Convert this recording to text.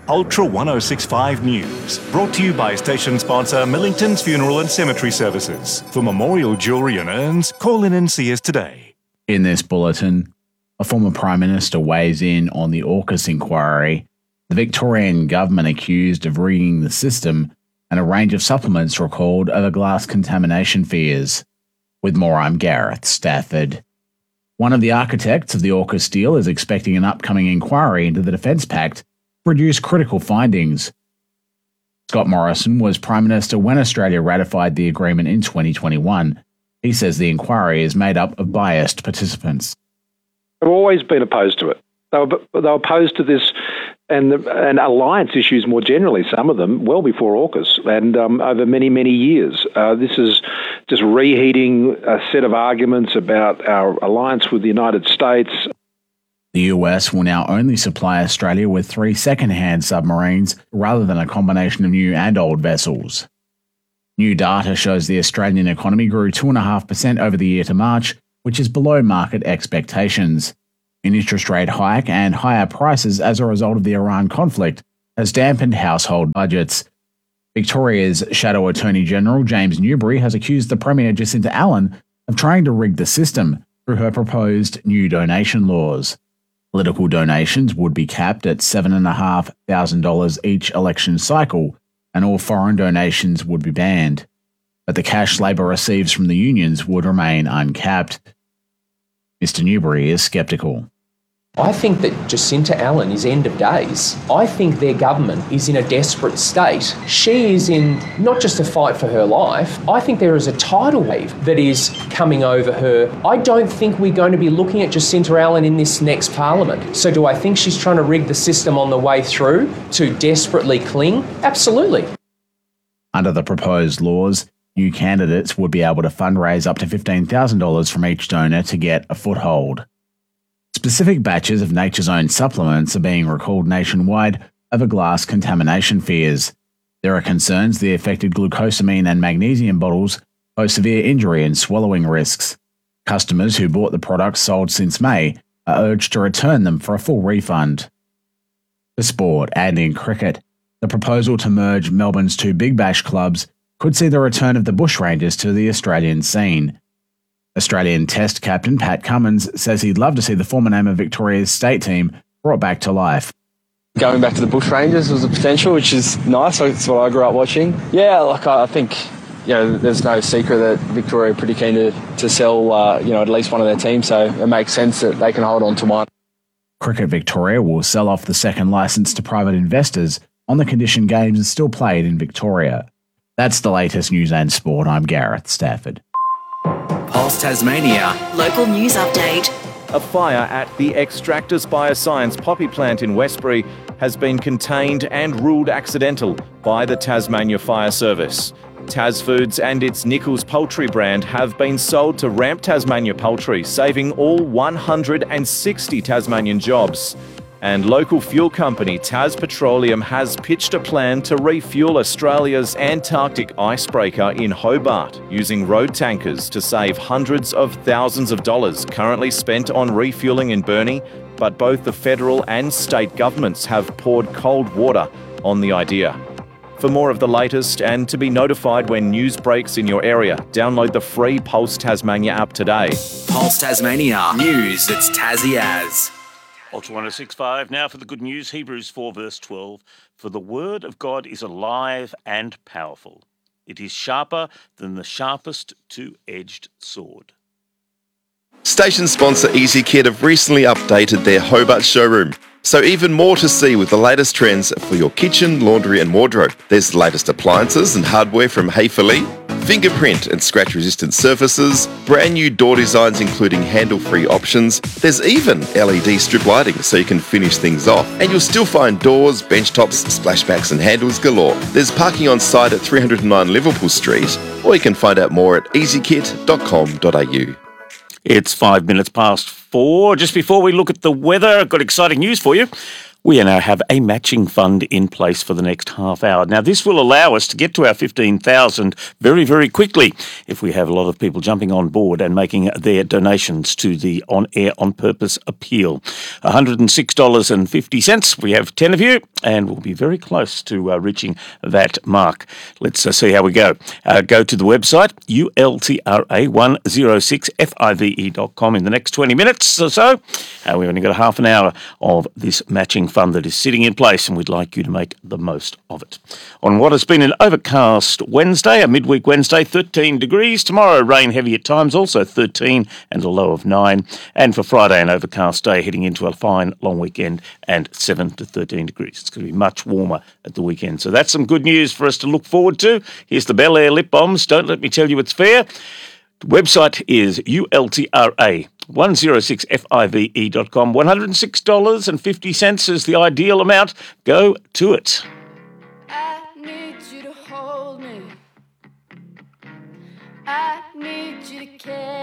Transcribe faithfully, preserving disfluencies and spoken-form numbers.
Ultra one oh six point five News, brought to you by station sponsor Millington's Funeral and Cemetery Services. For memorial jewellery and urns, call in and see us today. In this bulletin, a former Prime Minister weighs in on the AUKUS inquiry, the Victorian government accused of rigging the system, and a range of supplements recalled over glass contamination fears. With more, I'm Gareth Stafford. One of the architects of the AUKUS deal is expecting an upcoming inquiry into the Defence Pact to produce critical findings. Scott Morrison was Prime Minister when Australia ratified the agreement in twenty twenty-one. He says the inquiry is made up of biased participants. I've always been opposed to it. They were, they were opposed to this and, the, and alliance issues more generally, some of them, well before AUKUS and um, over many, many years. Uh, this is just reheating a set of arguments about our alliance with the United States. The U S will now only supply Australia with three second-hand submarines rather than a combination of new and old vessels. New data shows the Australian economy grew two point five percent over the year to March, which is below market expectations. An interest rate hike and higher prices as a result of the Iran conflict has dampened household budgets. Victoria's Shadow Attorney General James Newbury has accused the Premier Jacinta Allen of trying to rig the system through her proposed new donation laws. Political donations would be capped at seven thousand five hundred dollars each election cycle, and all foreign donations would be banned. But the cash Labor receives from the unions would remain uncapped. Mister Newbury is sceptical. I think that Jacinta Allen is end of days. I think their government is in a desperate state. She is in not just a fight for her life, I think there is a tidal wave that is coming over her. I don't think we're going to be looking at Jacinta Allen in this next parliament. So do I think she's trying to rig the system on the way through to desperately cling? Absolutely. Under the proposed laws, new candidates would be able to fundraise up to fifteen thousand dollars from each donor to get a foothold. Specific batches of Nature's Own supplements are being recalled nationwide over glass contamination fears. There are concerns the affected glucosamine and magnesium bottles pose severe injury and swallowing risks. Customers who bought the products sold since May are urged to return them for a full refund. For sport and in cricket, the proposal to merge Melbourne's two Big Bash clubs could see the return of the Bushrangers to the Australian scene. Australian Test captain Pat Cummins says he'd love to see the former name of Victoria's state team brought back to life. Going back to the Bushrangers was a potential, which is nice. That's what I grew up watching. Yeah, like I think, you know, there's no secret that Victoria are pretty keen to, to sell, uh, you know, at least one of their teams, so it makes sense that they can hold on to one. Cricket Victoria will sell off the second licence to private investors on the condition games are still played in Victoria. That's the latest news and sport. I'm Gareth Stafford. Pulse Tasmania. Local news update. A fire at the Extractus Bioscience poppy plant in Westbury has been contained and ruled accidental by the Tasmania Fire Service. Tas Foods and its Nichols Poultry brand have been sold to Ramp Tasmania Poultry, saving all one hundred sixty Tasmanian jobs. And local fuel company Tas Petroleum has pitched a plan to refuel Australia's Antarctic icebreaker in Hobart using road tankers to save hundreds of thousands of dollars currently spent on refueling in Burnie, but both the federal and state governments have poured cold water on the idea. For more of the latest and to be notified when news breaks in your area, download the free Pulse Tasmania app today. Pulse Tasmania. News that's Tassie as. Ultra one oh six point five, now for the good news, Hebrews four verse twelve. For the word of God is alive and powerful. It is sharper than the sharpest two-edged sword. Station sponsor EasyKit have recently updated their Hobart showroom. So even more to see with the latest trends for your kitchen, laundry and wardrobe. There's the latest appliances and hardware from Hayfely, fingerprint and scratch-resistant surfaces, brand new door designs including handle-free options. There's even L E D strip lighting so you can finish things off. And you'll still find doors, bench tops, splashbacks and handles galore. There's parking on site at three oh nine Liverpool Street, or you can find out more at easy kit dot com dot a u. It's five minutes past four. Just before we look at the weather, I've got exciting news for you. We now have a matching fund in place for the next half hour. Now, this will allow us to get to our fifteen thousand very, very quickly if we have a lot of people jumping on board and making their donations to the On Air On Purpose appeal. one hundred six dollars fifty. We have ten of you, and we'll be very close to uh, reaching that mark. Let's uh, see how we go. Uh, go to the website, U L T R A one oh six five dot com in the next twenty minutes or so. Uh, we've only got a half an hour of this matching fund that is sitting in place, and we'd like you to make the most of it. On what has been an overcast Wednesday, a midweek Wednesday, thirteen degrees. Tomorrow, rain heavy at times, also thirteen and a low of nine. And for Friday, an overcast day heading into a fine long weekend and seven to thirteen degrees. It's going to be much warmer at the weekend. So that's some good news for us to look forward to. Here's the Bel Air lip balms. Don't let me tell you it's fair. The website is U L T R A one oh six five dot com. one hundred six dollars fifty is the ideal amount. Go to it. I need you to hold me. I need you to care.